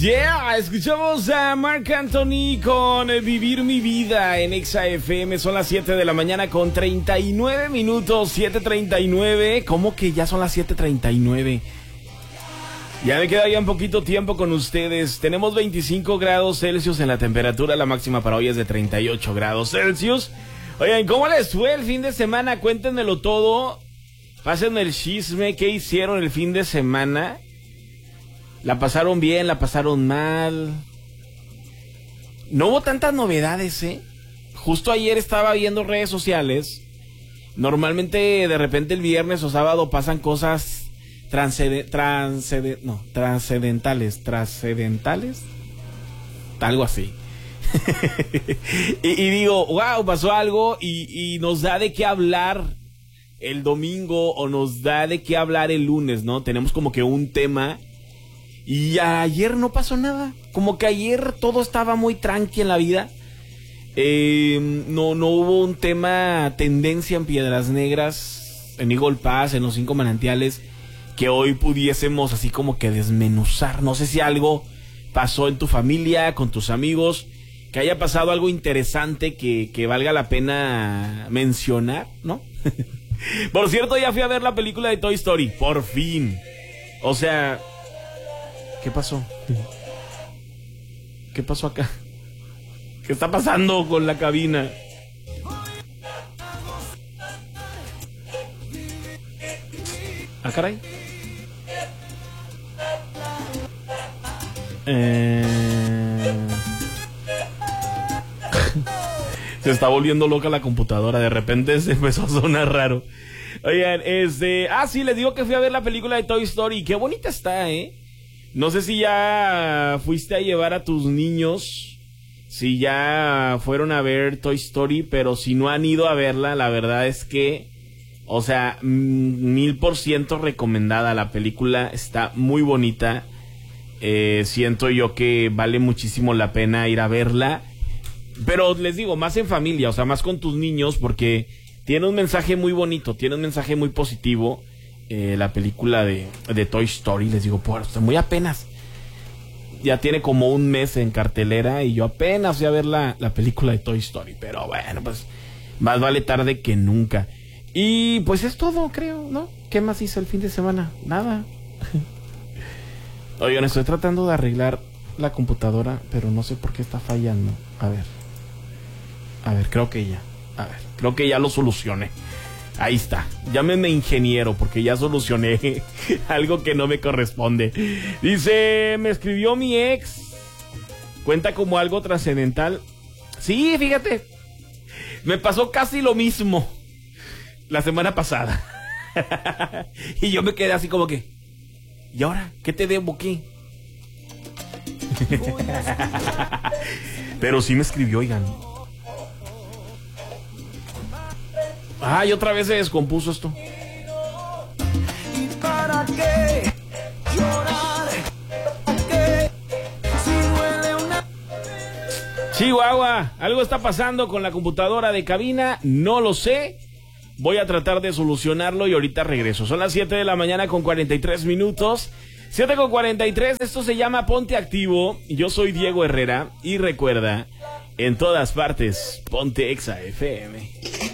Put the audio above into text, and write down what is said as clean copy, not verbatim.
Yeah, escuchamos a Marc Anthony con Vivir mi vida en Exa FM. Son las 7 de la mañana con 39 minutos, 7:39. ¿Cómo que ya son las 7:39? Ya me queda ya un poquito tiempo con ustedes. Tenemos 25 grados Celsius en la temperatura. La máxima para hoy es de 38 grados Celsius. Oigan, ¿cómo les fue el fin de semana? Cuéntenmelo todo. Pásenme el chisme. ¿Qué hicieron el fin de semana? ¿La pasaron bien? ¿La pasaron mal? No hubo tantas novedades, ¿eh? Justo ayer estaba viendo redes sociales. Normalmente, de repente, el viernes o sábado pasan cosas trascendentales. Algo así. y digo, wow, pasó algo y nos da de qué hablar el domingo o nos da de qué hablar el lunes, ¿no? Tenemos como que un tema. Y ayer no pasó nada. Como que ayer todo estaba muy tranqui en la vida. No hubo un tema tendencia en Piedras Negras, en Eagle Pass, en los 5 manantiales, que hoy pudiésemos así como que desmenuzar. No sé si algo pasó en tu familia, con tus amigos, que haya pasado algo interesante que valga la pena mencionar, ¿no? Por cierto, ya fui a ver la película de Toy Story, por fin. O sea... ¿Qué pasó? ¿Qué pasó acá? ¿Qué está pasando con la cabina? Ah, caray. Se está volviendo loca la computadora. De repente se empezó a sonar raro. Oigan, sí, les digo que fui a ver la película de Toy Story. Qué bonita está, ¿eh? No sé si ya fuiste a llevar a tus niños, si ya fueron a ver Toy Story, pero si no han ido a verla, la verdad es que, o sea, 1000% recomendada. La película está muy bonita. Siento yo que vale muchísimo la pena ir a verla. Pero les digo, más en familia, o sea, más con tus niños, porque tiene un mensaje muy bonito, tiene un mensaje muy positivo. La película de Toy Story, les digo, muy apenas. Ya tiene como un mes en cartelera y yo apenas fui a ver la película de Toy Story. Pero bueno, pues más vale tarde que nunca. Y pues es todo, creo, ¿no? ¿Qué más hice el fin de semana? Nada. Oigan, estoy tratando de arreglar la computadora, pero no sé por qué está fallando. A ver, creo que ya lo solucioné. Ahí está, llámenme ingeniero porque ya solucioné algo que no me corresponde. Dice, me escribió mi ex. ¿Cuenta como algo trascendental? Sí, fíjate, me pasó casi lo mismo la semana pasada. Y yo me quedé así como que, ¿y ahora? ¿Qué te debo aquí? Pero sí me escribió, oigan. Y otra vez se descompuso esto. ¿Y para qué llorar? Chihuahua, algo está pasando con la computadora de cabina, no lo sé. Voy a tratar de solucionarlo y ahorita regreso. Son las 7 de la mañana con 43 minutos. 7:43, esto se llama Ponte Activo. Yo soy Diego Herrera y recuerda, en todas partes, ponte Exa FM.